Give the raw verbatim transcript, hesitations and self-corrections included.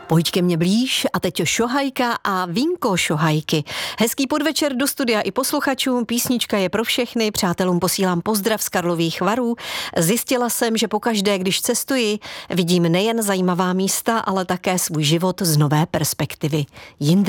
Pojď ke mně blíž a teď Šohajka a Vínko Šohajky. Hezký podvečer do studia i posluchačům, písnička je pro všechny, přátelům posílám pozdrav z Karlových Varů. Zjistila jsem, že pokaždé, když cestuji, vidím nejen zajímavá místa, ale také svůj život z nové perspektivy. Jindra.